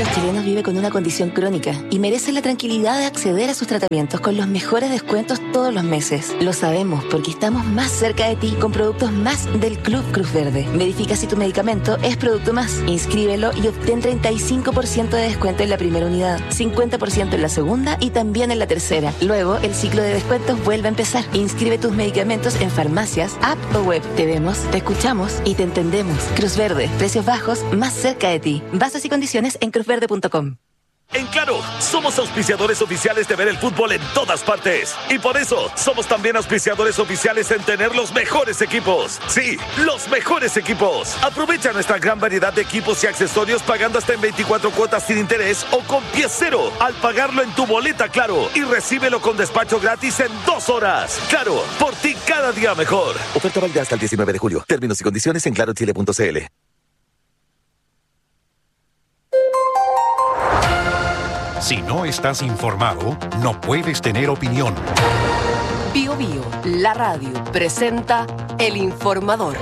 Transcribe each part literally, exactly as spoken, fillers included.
los chilenos vive con una condición crónica y merecen la tranquilidad de acceder a sus tratamientos con los mejores descuentos todos los meses. Lo sabemos porque estamos más cerca de ti con productos más del Club Cruz Verde. Verifica si tu medicamento es producto más. Inscríbelo y obtén treinta y cinco por ciento de descuento en la primera unidad, cincuenta por ciento en la segunda y también en la tercera. Luego, el ciclo de descuentos vuelve a empezar. Inscribe tus medicamentos en farmacias, app o web. Te vemos, te escuchamos y te entendemos. Cruz Verde, precios bajos, más cerca de ti. Bases y condiciones en cruz verde punto com. En Claro, somos auspiciadores oficiales de ver el fútbol en todas partes. Y por eso, somos también auspiciadores oficiales en tener los mejores equipos. Sí, los mejores equipos. Aprovecha nuestra gran variedad de equipos y accesorios pagando hasta en veinticuatro cuotas sin interés o con pie cero al pagarlo en tu boleta Claro. Y recíbelo con despacho gratis en dos horas. Claro, por ti cada día mejor. Oferta válida hasta el diecinueve de julio. Términos y condiciones en claro chile punto c l. Si no estás informado, no puedes tener opinión. Bio Bio, la radio, presenta El Informador.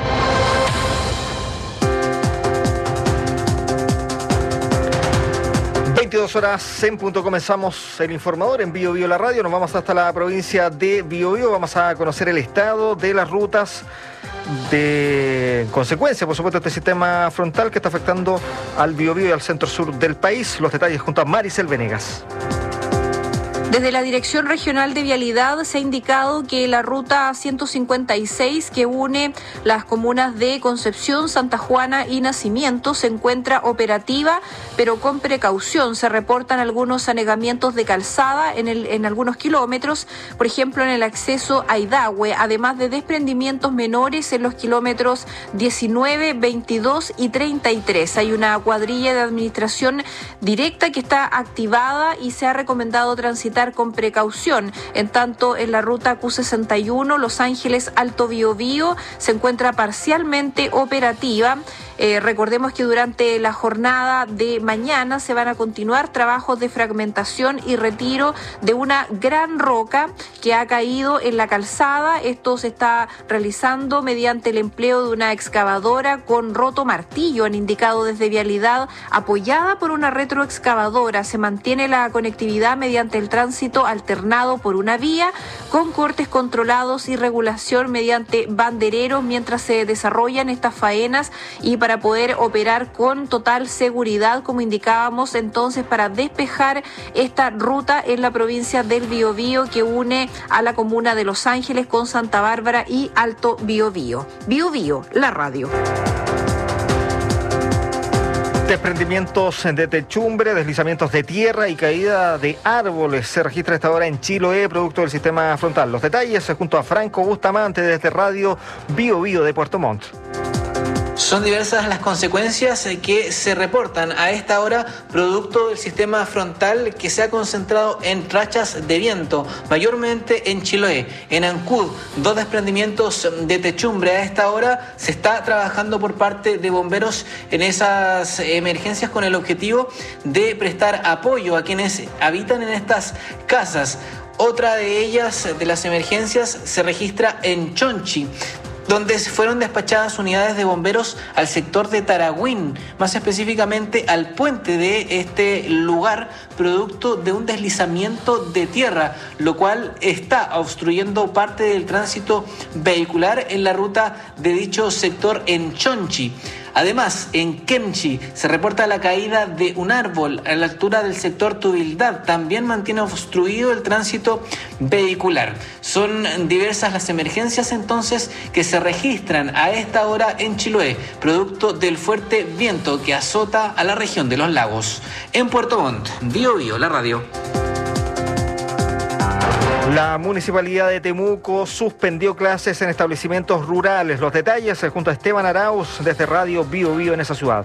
veintidós horas en punto comenzamos El Informador en Bio Bio, la radio. Nos vamos hasta la provincia de Biobío. Vamos a conocer el estado de las rutas de consecuencia, por supuesto, este sistema frontal que está afectando al Biobío y al centro sur del país. Los detalles junto a Maricel Venegas. Desde la Dirección Regional de Vialidad se ha indicado que la ruta ciento cincuenta y seis, que une las comunas de Concepción, Santa Juana y Nacimiento, se encuentra operativa, pero con precaución. Se reportan algunos anegamientos de calzada en, el, en algunos kilómetros, por ejemplo en el acceso a Idahue, además de desprendimientos menores en los kilómetros diecinueve, veintidós y treinta y tres. Hay una cuadrilla de administración directa que está activada y se ha recomendado transitar con precaución. En tanto, en la ruta Q sesenta y uno, Los Ángeles Alto Biobío, se encuentra parcialmente operativa. Eh, recordemos que durante la jornada de mañana se van a continuar trabajos de fragmentación y retiro de una gran roca que ha caído en la calzada. Esto se está realizando mediante el empleo de una excavadora con roto martillo, han indicado desde Vialidad, apoyada por una retroexcavadora. Se mantiene la conectividad mediante el tránsito alternado por una vía, con cortes controlados y regulación mediante bandereros mientras se desarrollan estas faenas y para para poder operar con total seguridad, como indicábamos entonces, para despejar esta ruta en la provincia del Biobío que une a la comuna de Los Ángeles con Santa Bárbara y Alto Biobío. Biobío, la radio. Desprendimientos de techumbre, deslizamientos de tierra y caída de árboles se registra esta hora en Chiloé, producto del sistema frontal. Los detalles junto a Franco Bustamante desde Radio Bio Bio de Puerto Montt. Son diversas las consecuencias que se reportan a esta hora producto del sistema frontal que se ha concentrado en rachas de viento, mayormente en Chiloé. En Ancud, dos desprendimientos de techumbre. A esta hora se está trabajando por parte de bomberos en esas emergencias con el objetivo de prestar apoyo a quienes habitan en estas casas. Otra de ellas, de las emergencias, se registra en Chonchi, donde fueron despachadas unidades de bomberos al sector de Taragüín, más específicamente al puente de este lugar, producto de un deslizamiento de tierra, lo cual está obstruyendo parte del tránsito vehicular en la ruta de dicho sector en Chonchi. Además, en Kemchi se reporta la caída de un árbol a la altura del sector Tubildad. También mantiene obstruido el tránsito vehicular. Son diversas las emergencias entonces que se registran a esta hora en Chiloé, producto del fuerte viento que azota a la región de los lagos. En Puerto Montt, Bio Bio, la radio. La Municipalidad de Temuco suspendió clases en establecimientos rurales. Los detalles junto a Esteban Arauz desde Radio Bio Bio en esa ciudad.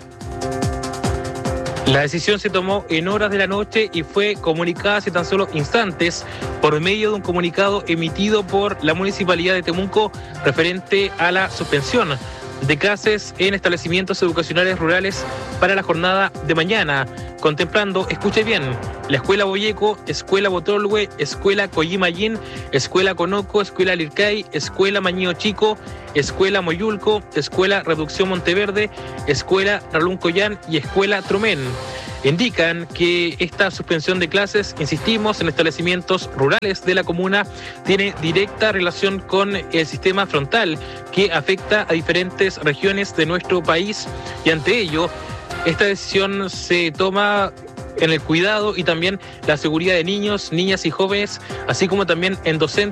La decisión se tomó en horas de la noche y fue comunicada hace tan solo instantes por medio de un comunicado emitido por la Municipalidad de Temuco referente a la suspensión de clases en establecimientos educacionales rurales para la jornada de mañana, contemplando, escuche bien, la Escuela Boyeco, Escuela Botolwe, Escuela Coyimayín, Escuela Conoco, Escuela Lircay, Escuela Mañío Chico, Escuela Moyulco, Escuela Reducción Monteverde, Escuela Ralún Collán y Escuela Tromén. indican que esta suspensión de clases, insistimos, en establecimientos rurales de la comuna, tiene directa relación con el sistema frontal que afecta a diferentes regiones de nuestro país, y ante ello, esta decisión se toma en el cuidado y también la seguridad de niños, niñas y jóvenes, así como también en docentes